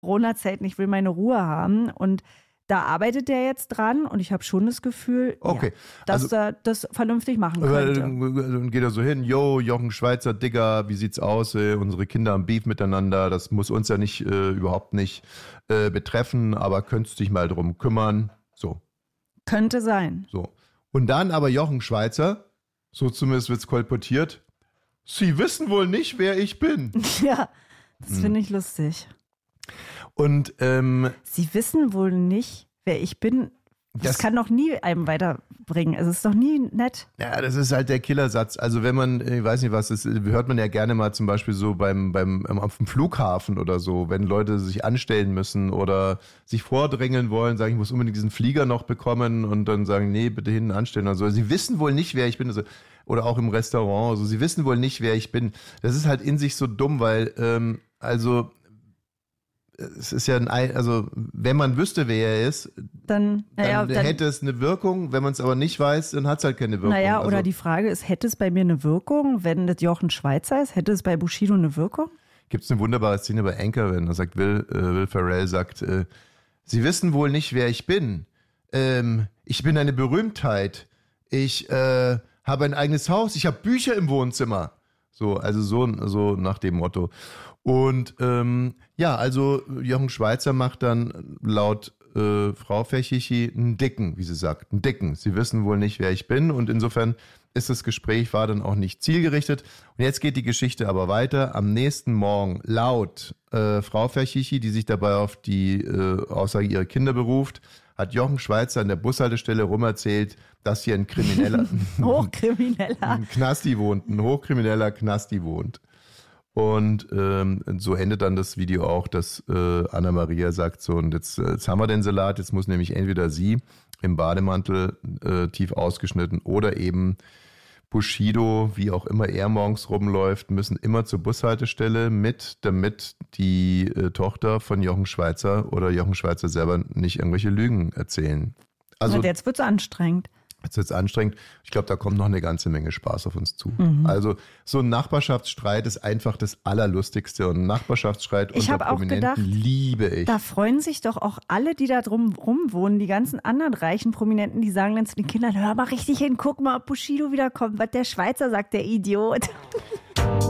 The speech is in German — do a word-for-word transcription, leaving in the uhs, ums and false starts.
Corona-Zeiten, ich will meine Ruhe haben. Und da arbeitet der jetzt dran und ich habe schon das Gefühl, okay. ja, dass also, er das vernünftig machen könnte. Dann geht er so hin, yo, Jochen Schweizer, Digga, wie sieht's aus? Äh, unsere Kinder haben Beef miteinander, das muss uns ja nicht, äh, überhaupt nicht äh, betreffen, aber könntest dich mal drum kümmern. So. Könnte sein. So. Und dann aber Jochen Schweizer, so zumindest wird's kolportiert, Sie wissen wohl nicht, wer ich bin. Ja, das hm. finde ich lustig. Und ähm, Sie wissen wohl nicht, wer ich bin. Das, das kann doch nie einem weiterbringen. Es ist doch nie nett. Ja, das ist halt der Killersatz. Also wenn man, ich weiß nicht was, das hört man ja gerne mal zum Beispiel so beim, beim auf dem Flughafen oder so, wenn Leute sich anstellen müssen oder sich vordrängeln wollen, sagen, ich muss unbedingt diesen Flieger noch bekommen und dann sagen, nee, bitte hinten anstellen oder so. Sie wissen wohl nicht, wer ich bin. Also, oder auch im Restaurant. Also sie wissen wohl nicht, wer ich bin. Das ist halt in sich so dumm, weil ähm, also es ist ja ein, also wenn man wüsste, wer er ist, dann, naja, dann dann hätte es eine Wirkung. Wenn man es aber nicht weiß, dann hat es halt keine Wirkung. Naja, also, oder die Frage ist, hätte es bei mir eine Wirkung, wenn das Jochen Schweizer ist? Hätte es bei Bushido eine Wirkung? Gibt es eine wunderbare Szene bei Anchorman, da sagt Will, äh, Will Ferrell, sagt, äh, Sie wissen wohl nicht, wer ich bin. Ähm, ich bin eine Berühmtheit. Ich äh, habe ein eigenes Haus. Ich habe Bücher im Wohnzimmer. So, also so, so nach dem Motto. Und ähm, ja, also Jochen Schweizer macht dann laut äh, Frau Ferchichi einen Dicken, wie sie sagt, einen Dicken. Sie wissen wohl nicht, wer ich bin und insofern ist das Gespräch, war dann auch nicht zielgerichtet. Und jetzt geht die Geschichte aber weiter. Am nächsten Morgen laut äh, Frau Ferchichi, die sich dabei auf die äh, Aussage ihrer Kinder beruft, hat Jochen Schweizer an der Bushaltestelle rumerzählt, dass hier ein Krimineller, Hochkrimineller, ein Knasti wohnt, ein hochkrimineller Knasti wohnt. Und ähm, so endet dann das Video auch, dass äh, Anna-Maria sagt so, und jetzt, jetzt haben wir den Salat, jetzt muss nämlich entweder sie im Bademantel äh, tief ausgeschnitten oder eben Bushido, wie auch immer er morgens rumläuft, müssen immer zur Bushaltestelle mit, damit die äh, Tochter von Jochen Schweizer oder Jochen Schweizer selber nicht irgendwelche Lügen erzählen. Also und jetzt wird's anstrengend. Jetzt wird es anstrengend. Ich glaube, da kommt noch eine ganze Menge Spaß auf uns zu. Mhm. Also so ein Nachbarschaftsstreit ist einfach das Allerlustigste. Und ein Nachbarschaftsstreit ich unter Prominenten gedacht, liebe ich. Da freuen sich doch auch alle, die da drum rum wohnen, die ganzen anderen reichen Prominenten, die sagen dann zu den Kindern, hör mal richtig hin, guck mal, ob Bushido wiederkommt, was der Schweizer sagt, der Idiot.